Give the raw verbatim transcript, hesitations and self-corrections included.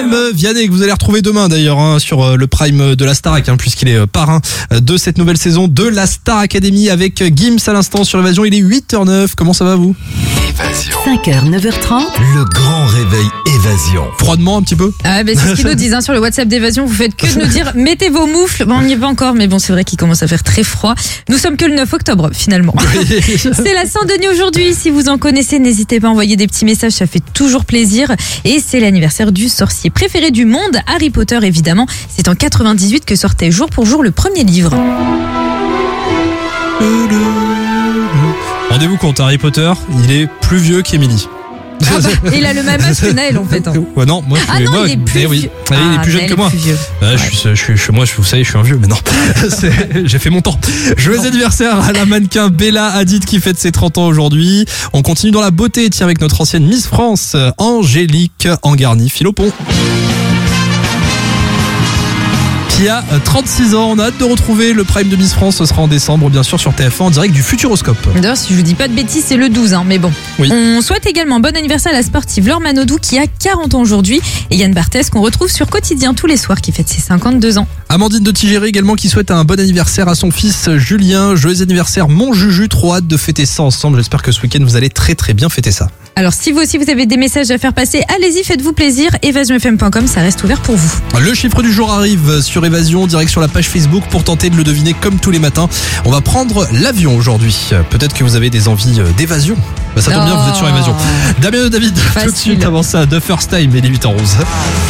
Guillaume Vianney, que vous allez retrouver demain d'ailleurs hein, sur le Prime de la Starac, hein, puisqu'il est parrain de cette nouvelle saison de la Star Academy avec Gims à l'instant sur Évasion. Il est huit heures zéro neuf. Comment ça va vous? Évasion. cinq heures, neuf heures trente. Le grand réveil Évasion. Froidement un petit peu. Ah bah c'est ce qu'ils nous disent hein, sur le WhatsApp d'Évasion. Vous faites que de nous dire mettez vos moufles. Bon, on n'y est pas encore, mais bon, c'est vrai qu'il commence à faire très froid. Nous sommes que le neuf octobre finalement. C'est la Saint-Denis aujourd'hui. Si vous en connaissez, n'hésitez pas à envoyer des petits messages, ça fait toujours plaisir. Et c'est l'anniversaire du sorcier préféré du monde, Harry Potter évidemment. C'est en quatre-vingt-dix-huit que sortait jour pour jour le premier livre. Rendez-vous compte, Harry Potter, il est plus vieux qu'Emily. Ah bah, il a le même âge que Naël en fait. Hein. Ouais, non, moi je suis, ah non, moi, il est plus eh oui. vieux. Ah, il est Ah, plus jeune Naël que moi. est plus vieux. Ah, Ouais. je suis, je suis, je suis- moi, je- vous savez, je suis un vieux, mais non. C'est- J'ai fait mon temps. Joyeux anniversaire à la mannequin Bella Hadid qui fête ses trente ans aujourd'hui. On continue dans la beauté, tiens, avec notre ancienne Miss France, Angélique Angarny-Philopon. Qui a trente-six ans. On a hâte de retrouver le Prime de Miss France. Ce sera en décembre, bien sûr, sur T F un en direct du Futuroscope. D'ailleurs, si je vous dis pas de bêtises, c'est le douze, hein, mais bon. Oui. On souhaite également bon anniversaire à la sportive Laure Manodou qui a quarante ans aujourd'hui et Yann Barthès qu'on retrouve sur Quotidien tous les soirs qui fête ses cinquante-deux ans. Amandine de Tigéry également qui souhaite un bon anniversaire à son fils Julien. Joyeux anniversaire mon Juju, trop hâte de fêter ça ensemble. J'espère que ce week-end vous allez très très bien fêter ça. Alors si vous aussi vous avez des messages à faire passer, allez-y, faites-vous plaisir. évasion f m point com, ça reste ouvert pour vous. Le chiffre du jour arrive sur Évasion, direct sur la page Facebook pour tenter de le deviner comme tous les matins. On va prendre l'avion aujourd'hui. Peut-être que vous avez des envies d'évasion. Bah, ça tombe bien, vous êtes sur Évasion. Damien de David, tout de Facile. suite avant ça, The First Time, et les huit heures onze.